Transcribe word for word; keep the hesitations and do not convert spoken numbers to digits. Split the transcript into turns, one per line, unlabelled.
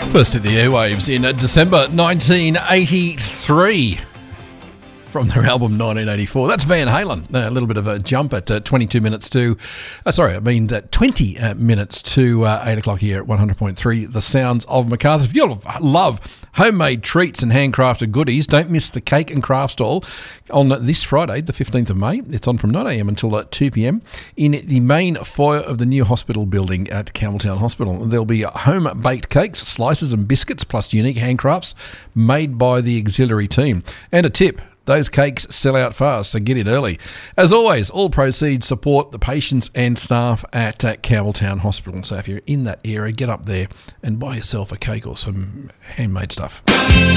First at the airwaves in December nineteen eighty-three from their album nineteen eighty-four. That's Van Halen. A little bit of a jump at uh, twenty-two minutes to, uh, sorry, I mean uh, twenty uh, minutes to uh, eight o'clock here at one hundred point three, The Sounds of Macarthur. If you love homemade treats and handcrafted goodies, don't miss the Cake and Craft Stall on this Friday, the fifteenth of May. It's on from nine a.m. until uh, two p.m. in the main foyer of the new hospital building at Campbelltown Hospital. There'll be home-baked cakes, slices and biscuits, plus unique handcrafts made by the auxiliary team. And a tip, those cakes sell out fast, so get in early. As always, all proceeds support the patients and staff at uh, Campbelltown Hospital. So if you're in that area, get up there and buy yourself a cake or some handmade stuff.